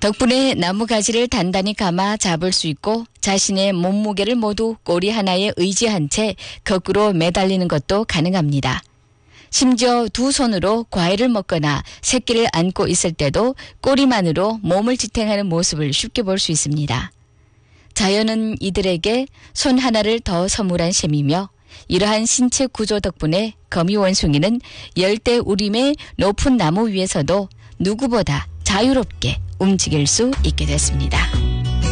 덕분에 나무가지를 단단히 감아 잡을 수 있고 자신의 몸무게를 모두 꼬리 하나에 의지한 채 거꾸로 매달리는 것도 가능합니다. 심지어 두 손으로 과일을 먹거나 새끼를 안고 있을 때도 꼬리만으로 몸을 지탱하는 모습을 쉽게 볼 수 있습니다. 자연은 이들에게 손 하나를 더 선물한 셈이며 이러한 신체 구조 덕분에 거미원숭이는 열대우림의 높은 나무 위에서도 누구보다 자유롭게 움직일 수 있게 됐습니다.